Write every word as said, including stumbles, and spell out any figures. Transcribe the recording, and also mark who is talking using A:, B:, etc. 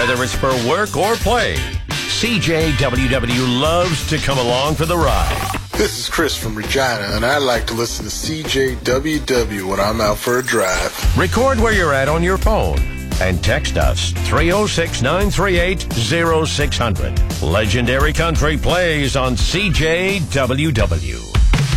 A: whether it's for work or play. C J W W loves to come along for the ride.
B: This is Chris from Regina, and I like to listen to C J W W when I'm out for a drive.
A: Record where you're at on your phone and text us three oh six, nine three eight, oh six hundred. Legendary Country plays on C J W W.